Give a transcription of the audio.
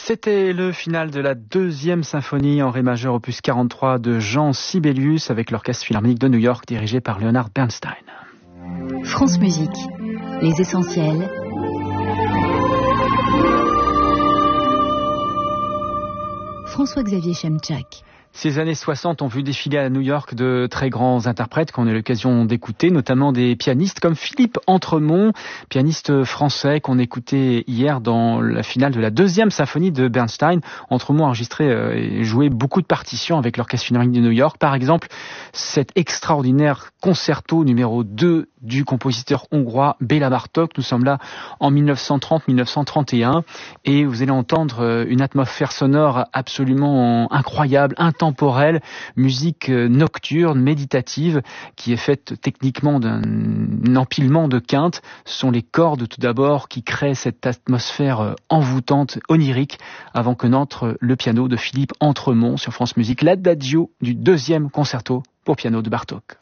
C'était le final de la deuxième symphonie en ré majeur opus 43 de Jean Sibelius avec l'Orchestre Philharmonique de New York dirigé par Leonard Bernstein. France Musique, les essentiels. François-Xavier Chemchak. Ces années 60 ont vu défiler à New York de très grands interprètes qu'on a eu l'occasion d'écouter, notamment des pianistes comme Philippe Entremont, pianiste français qu'on écoutait hier dans la finale de la deuxième symphonie de Bernstein. Entremont a enregistré et joué beaucoup de partitions avec l'Orchestre Philharmonique de New York. Par exemple, cet extraordinaire concerto numéro 2 du compositeur hongrois Béla Bartók. Nous sommes là en 1930-1931 et vous allez entendre une atmosphère sonore absolument incroyable, intemporelle, musique nocturne, méditative, qui est faite techniquement d'un empilement de quintes. Ce sont les cordes tout d'abord qui créent cette atmosphère envoûtante, onirique, avant que n'entre le piano de Philippe Entremont sur France Musique, l'adagio du deuxième concerto pour piano de Bartók.